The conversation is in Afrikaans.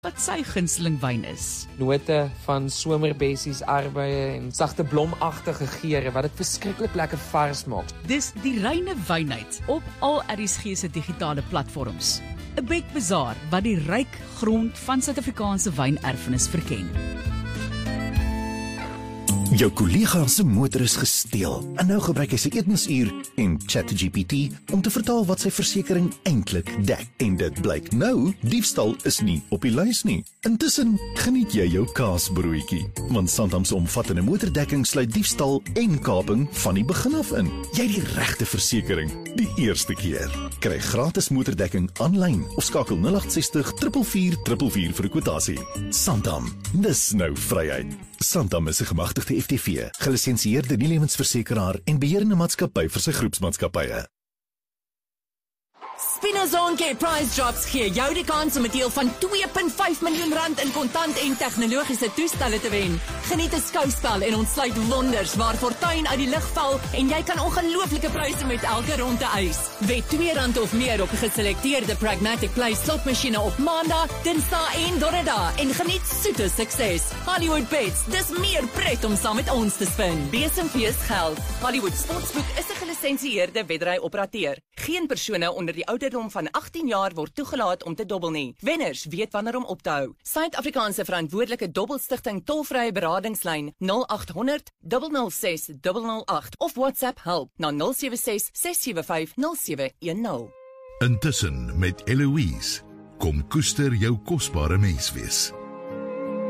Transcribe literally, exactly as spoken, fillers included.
wat sy gunsteling wyn is. Note van somerbessies, arbeie en sagte blomagtige geure wat dit verskriklik lekker vars maak. Dis die reine wynheid op al R S G se digitale platforms. 'n Bek Bazaar wat die ryk grond van Suid-Afrikaanse wynerfenis verken. Jou kollega se motor is gesteel en nou gebruik hy sy eetmisuur en ChatGPT om te vertaal wat sy versekering eintlik dek. En dit blyk nou, diefstal is nie op die lys nie. Intussen geniet jy jou kaasbroodjie, want Santam se omvattende motordekking sluit diefstal en kaping van die begin af in. Jy het die regte versekering die eerste keer. Kry gratis motordekking aanlyn of skakel nul agt ses nul vier vier vier vier vir 'n kwotasie. Santam, dis nou vryheid. Santam is 'n gemagtigde F T V, gelisensieerde nie-lewensversekeraar en beheerende maatskappy vir sy groepsmaatskappye. Spinazon Care Price Drops gee jou die kans om 'n deel van twee komma vyf miljoen rand in kontant en tegnologiese toestelle te wen. Geniet 'n skouspel en ontsluit wonders waar fortuin uit die lug val en jy kan ongelooflike pryse met elke ronde eis. Wet twee rand of meer op geselekteerde Pragmatic Play slotmasjiene op Maandag, Dinsdag en Donderdag en geniet soete sukses. Hollywood Bets, dis meer pret om saam met ons te spin. Wees en fees geld. Hollywood Sportsbook is 'n gelisensieerde wedry-operateur. Geen persone onder die ouderdom van agttien jaar word toegelaat om te dobbel nie. Wenners weet wanneer om op te hou. Suid-Afrikaanse verantwoordelike dobbelstigting tolvrye beradingslyn nul agt honderd nul nul ses nul nul agt of WhatsApp help na nul sewe ses ses sewe vyf nul sewe een nul. Intussen met Eloise, kom koester jou kosbare menswees.